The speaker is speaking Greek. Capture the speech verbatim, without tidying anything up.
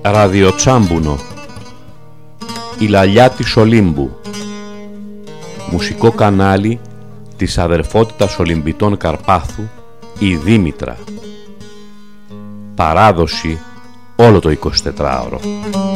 Ραδιοτσάμπουνο. Η λαλιά της Ολύμπου. Μουσικό κανάλι της Αδερφότητας Ολυμπιτών Καρπάθου, η Δήμητρα. Παράδοση όλο το εικοσιτετράωρο.